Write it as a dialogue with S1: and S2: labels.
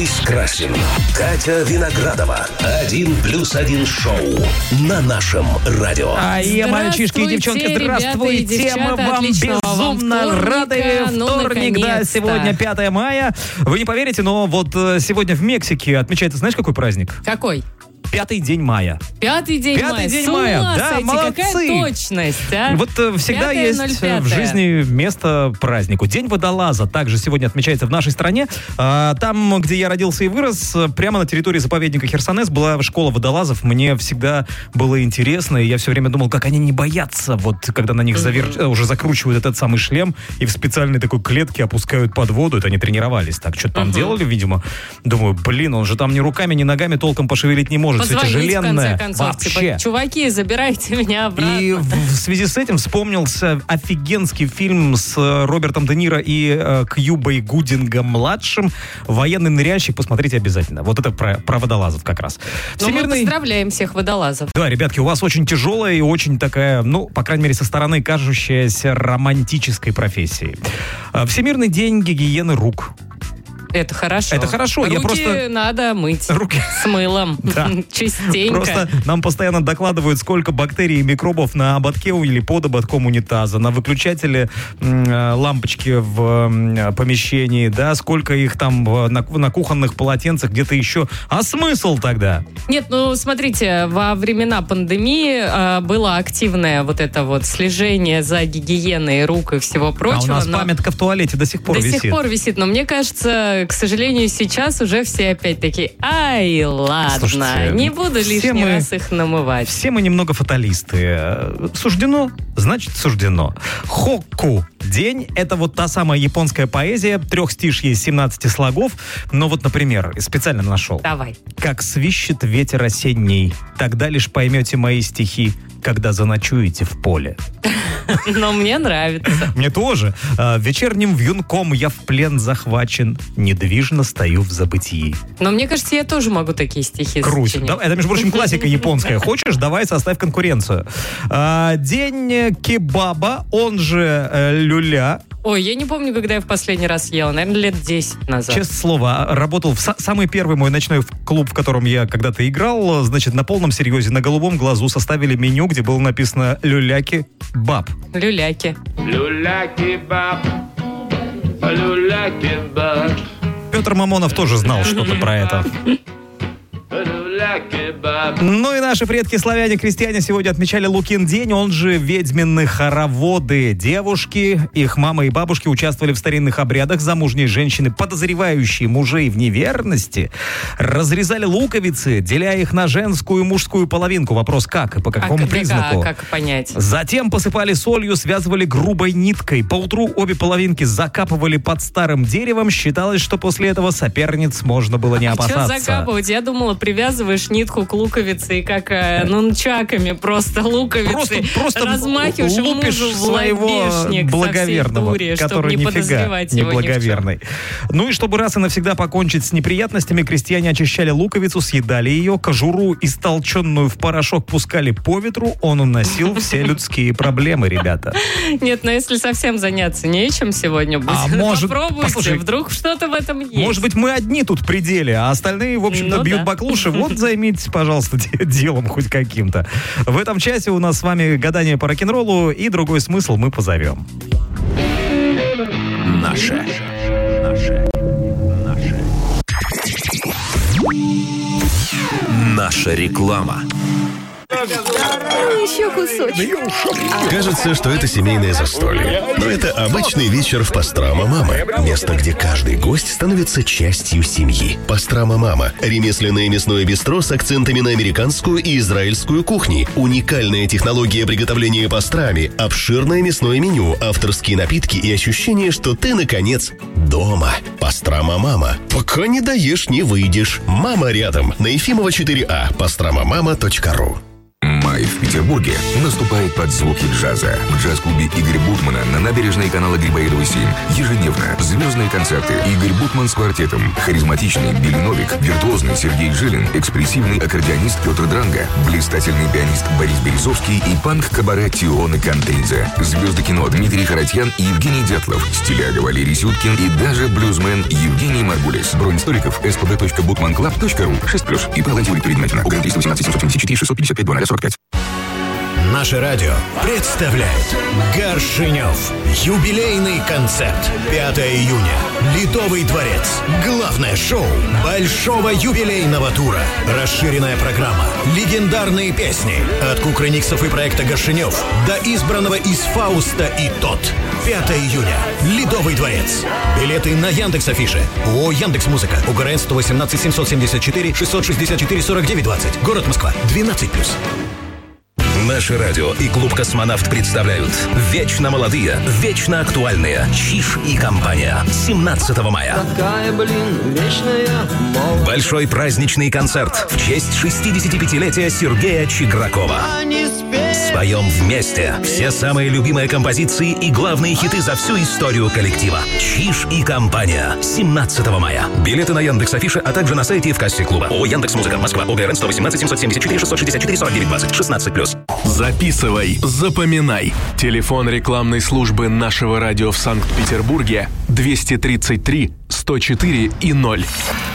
S1: Денис Красин, Катя Виноградова. 1+1 шоу на нашем радио.
S2: Мальчишки и девчонки, здравствуйте. Мы вам безумно рады. Вторник, да, сегодня 5 мая. Вы не поверите, но вот сегодня в Мексике отмечается, знаешь, какой праздник?
S3: Какой?
S2: 5-й день мая.
S3: 5-й день мая.
S2: С ума
S3: да,
S2: сойти, молодцы.
S3: Какая точность, а?
S2: Вот всегда есть
S3: 05.
S2: в жизни место празднику. День водолаза также сегодня отмечается в нашей стране. Там, где я родился и вырос, прямо на территории заповедника Херсонес была школа водолазов. Мне всегда было интересно, и я все время думал, как они не боятся, вот когда на них уже закручивают этот самый шлем и в специальной такой клетке опускают под воду. Это они тренировались так, что-то там делали, видимо. Думаю, он же там ни руками, ни ногами толком пошевелить не может.
S3: Позвонить, в конце концов,
S2: вообще.
S3: Чуваки, забирайте меня обратно.
S2: И в связи с этим вспомнился офигенский фильм с Робертом Де Ниро и Кьюбой Гудингом-младшим «Военный ныряльщик». Посмотрите обязательно. Вот это про водолазов как раз.
S3: Мы поздравляем всех водолазов.
S2: Да, ребятки, у вас очень тяжелая и очень такая, по крайней мере, со стороны кажущаяся романтической профессией. Всемирный день гигиены рук.
S3: Это хорошо.
S2: Это хорошо.
S3: Руки надо мыть с мылом. Частенько.
S2: Просто нам постоянно докладывают, сколько бактерий и микробов на ободке или под ободком унитаза, на выключателе лампочки в помещении, да, сколько их там на кухонных полотенцах, где-то еще. А смысл тогда?
S3: Нет, смотрите, во времена пандемии было активное вот это вот слежение за гигиеной рук и всего прочего.
S2: А у нас памятка в туалете до сих пор висит.
S3: До сих пор висит, но мне кажется, к сожалению, сейчас уже все опять такие, ладно, слушайте, не буду лишний раз их намывать.
S2: Все мы немного фаталисты. Суждено, значит суждено. Хокку день — это вот та самая японская поэзия, трехстишье из 17 слогов. Но вот, например, специально нашел.
S3: Давай.
S2: Как свищет ветер осенний, тогда лишь поймете мои стихи, когда заночуете в поле.
S3: Но мне нравится.
S2: Мне тоже. Вечерним вьюнком я в плен захвачен, недвижно стою в забытии.
S3: Но мне кажется, я тоже могу такие стихи сочинять.
S2: Это, между прочим, классика японская. Хочешь, давай составь конкуренцию. День кебаба, он же люля.
S3: Ой, я не помню, когда я в последний раз ела. Наверное, лет 10 назад.
S2: Честное слово, работал в самый первый мой ночной клуб, в котором я когда-то играл. Значит, на полном серьезе, на голубом глазу составили меню, где было написано «Люляки-баб».
S3: Люляки.
S4: Люляки-баб. Люляки-баб.
S2: Петр Мамонов тоже знал что-то про это. Ну и наши предки-славяне-крестьяне сегодня отмечали Лукин день, он же ведьмины хороводы. Девушки, их мамы и бабушки участвовали в старинных обрядах. Замужние женщины, подозревающие мужей в неверности, разрезали луковицы, деля их на женскую и мужскую половинку. Вопрос как и по какому признаку?
S3: Как понять?
S2: Затем посыпали солью, связывали грубой ниткой. Поутру обе половинки закапывали под старым деревом. Считалось, что после этого соперниц можно было не опасаться.
S3: Что закапывать? Я думала, привязываешь нитку к луковице и как нунчаками просто луковицы
S2: просто
S3: размахиваешь
S2: лупишь своего благоверного,
S3: дури,
S2: который
S3: не
S2: нифига не благоверный. Ну и чтобы раз и навсегда покончить с неприятностями, крестьяне очищали луковицу, съедали ее, кожуру, истолченную в порошок, пускали по ветру, он уносил все людские проблемы, ребята.
S3: Нет, но если совсем заняться нечем сегодня будет, попробуйте, вдруг что-то в этом есть.
S2: Может быть, мы одни тут в пределе, а остальные, в общем-то, бьют баклуши. Вот займитесь, пожалуйста, делом хоть каким-то. В этом часе у нас с вами гадание по рок-н-роллу, и другой смысл мы позовем.
S1: Наша реклама.
S5: Еще кусочек.
S6: Кажется, что это семейное застолье. Но это обычный вечер в Пастрама Мама. Место, где каждый гость становится частью семьи. Пастрама Мама. Ремесленное мясное бистро с акцентами на американскую и израильскую кухни. Уникальная технология приготовления пастрами. Обширное мясное меню. Авторские напитки и ощущение, что ты, наконец, дома. Пастрама Мама. Пока не доешь, не выйдешь. Мама рядом. На Ефимова 4А. pastramamama.ru.
S1: Май в
S5: Санкт-Петербурге наступает под звуки джаза. В джаз-клубе Игоря Бутмана на набережной канала Грибоедова 7 ежедневно звездные концерты. Игорь Бутман с квартетом, харизматичный Билли Новик, виртуозный Сергей Жилин, экспрессивный аккордеонист Петр Дранга, блистательный пианист Борис Березовский и панк-кабаре Тиона Кантридзе. Звезды кино Дмитрий Харатьян и Евгений Дятлов, стиляга Валерий Сюткин и даже блюзмен Евгений Маргулис. Бронь столиков spb.butmanclub.ru 6+. И по Лантиуре преднамеренно. УГРН 318 774 655 0045.
S7: Наше радио представляет Горшенев. Юбилейный концерт. 5 июня. Ледовый дворец. Главное шоу большого юбилейного тура. Расширенная программа. Легендарные песни. От кукрыниксов и проекта Горшенев до избранного из Фауста и тот. 5 июня. Ледовый дворец. Билеты на Яндекс.Афише. ООО «Яндекс.Музыка». УГРН 118 774 664 49 20. Город Москва. 12+.
S1: Наше радио и клуб «Космонавт» представляют вечно молодые, вечно актуальные «Чиж и компания». 17 мая. Большой праздничный концерт в честь 65-летия Сергея Чигракова. Споем вместе все самые любимые композиции и главные хиты за всю историю коллектива. «Чиж и компания». 17 мая. Билеты на Яндекс.Афише, а также на сайте и в кассе клуба. ООО «Яндекс.Музыка». Москва. ОГРН 118 774 664 49 20. 16+.
S8: Записывай, запоминай. Телефон рекламной службы нашего радио в Санкт-Петербурге 233 104 и 0.